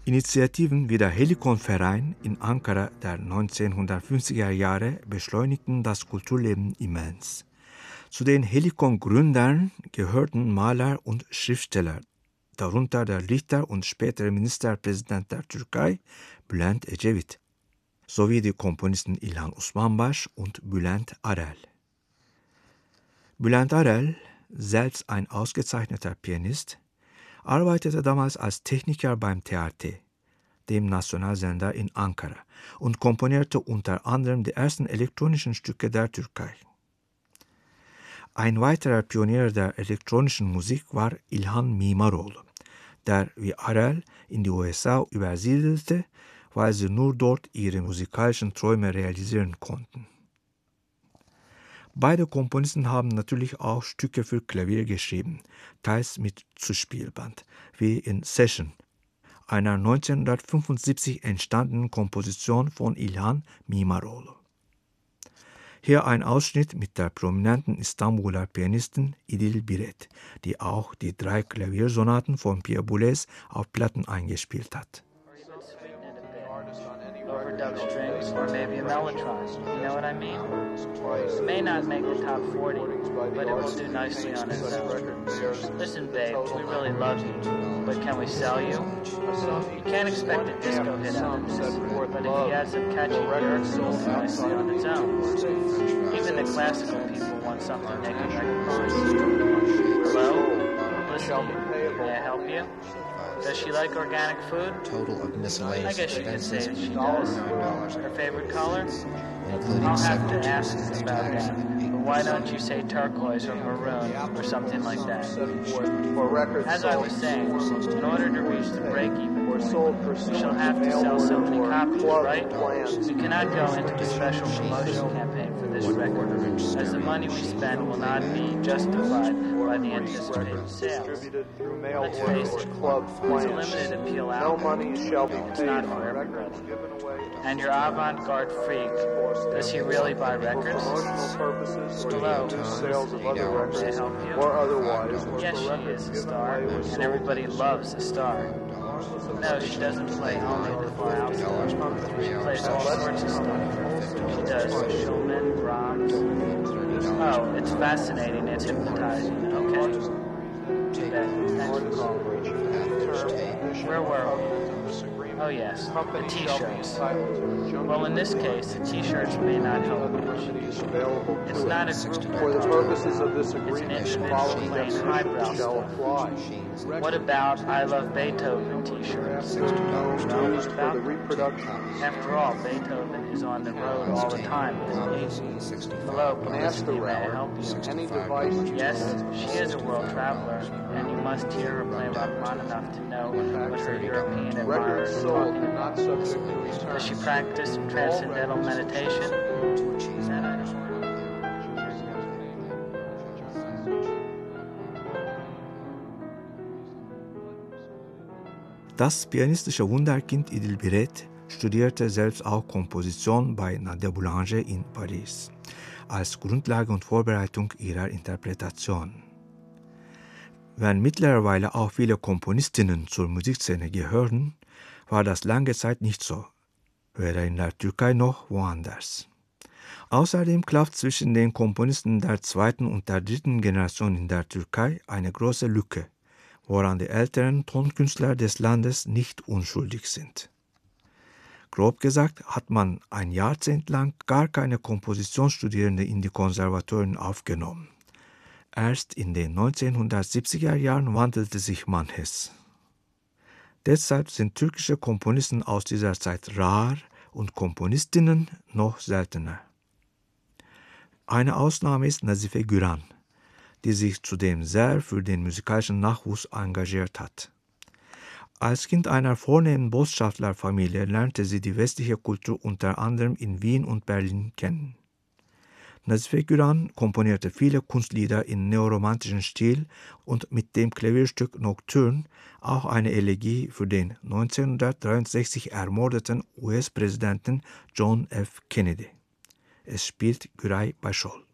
Initiativen wie der Helikon-Verein in Ankara der 1950er Jahre beschleunigten das Kulturleben immens. Zu den Helikon-Gründern gehörten Maler und Schriftsteller, darunter der Richter und spätere Ministerpräsident der Türkei, Bülent Ecevit, sowie die Komponisten İlhan Osmanbaş und Bülent Arel. Bülent Arel, selbst ein ausgezeichneter Pianist, arbeitete damals als Techniker beim TRT, dem Nationalsender in Ankara, und komponierte unter anderem die ersten elektronischen Stücke der Türkei. Ein weiterer Pionier der elektronischen Musik war İlhan Mimaroğlu, der wie Arel in die USA übersiedelte, weil sie nur dort ihre musikalischen Träume realisieren konnten. Beide Komponisten haben natürlich auch Stücke für Klavier geschrieben, teils mit Zuspielband, wie in Session, einer 1975 entstandenen Komposition von İlhan Mimaroğlu. Hier ein Ausschnitt mit der prominenten Istanbuler Pianistin İdil Biret, die auch die 3 Klaviersonaten von Pierre Boulez auf Platten eingespielt hat. Overdub strings, or maybe a mellotron. You know what I mean? It may not make the top 40, but it will do nicely on its own. Listen, babe, we really love you, but can we sell you? You can't expect a disco hit out of this, but if you add some catchy lyrics, it will do nicely on its own. Even the classical people want something they can recognize. Hello? Listen to you. May I help you? Does she like organic food? Total of miscellaneous I guess you could say expenses, she does. $9. Her favorite color? Including I'll have to $7 ask about that. But why don't you say turquoise or maroon or something like that? As I was saying, in order to reach the break-even point, we shall have to sell so many copies, right? We cannot go into a special promotion campaign for this record, as the money we spend will not be justified by the anticipated sales. Let's face it, it's a limited appeal album. It's not for everybody. And your avant-garde freak, does he really buy records? Hello, may I help you? Yes, she is a star, and everybody loves a star. No, she doesn't play only the far stuff. She plays all sorts of stuff. She does Schumann, Brahms. Oh, it's fascinating. It's hypnotizing. Okay. Too bad. Thanks for calling. Where were we? Oh yes, the T-shirts. Well, in this case, the T-shirts may not help much. It's not a group For the purposes of this it's an agreement, individual plain highbrow shall stuff. apply. What about I Love Beethoven T-shirts? $60 What used for the about? reproduction. After all, Beethoven is on the road all the time, isn't he? Hello, publicity, may I help you? Any device Yes, she is a world traveler, and you must hear her play Rachmaninoff to know what her European admirers records are sold talking and not about. subject to return. Does she practice transcendental meditation? That I don't know. Das pianistische Wunderkind İdil Biret studierte selbst auch Komposition bei Nadia Boulanger in Paris, als Grundlage und Vorbereitung ihrer Interpretation. Wenn mittlerweile auch viele Komponistinnen zur Musikszene gehören, war das lange Zeit nicht so, weder in der Türkei noch woanders. Außerdem klafft zwischen den Komponisten der 2. und der 3. Generation in der Türkei eine große Lücke, woran die älteren Tonkünstler des Landes nicht unschuldig sind. Grob gesagt hat man ein Jahrzehnt lang gar keine Kompositionsstudierende in die Konservatorien aufgenommen. Erst in den 1970er Jahren wandelte sich manches. Deshalb sind türkische Komponisten aus dieser Zeit rar und Komponistinnen noch seltener. Eine Ausnahme ist Nazife Güran, die sich zudem sehr für den musikalischen Nachwuchs engagiert hat. Als Kind einer vornehmen Botschafterfamilie lernte sie die westliche Kultur unter anderem in Wien und Berlin kennen. Nazife Güran komponierte viele Kunstlieder in neoromantischen Stil und mit dem Klavierstück Nocturne auch eine Elegie für den 1963 ermordeten US-Präsidenten John F. Kennedy. Es spielt Güray Başol.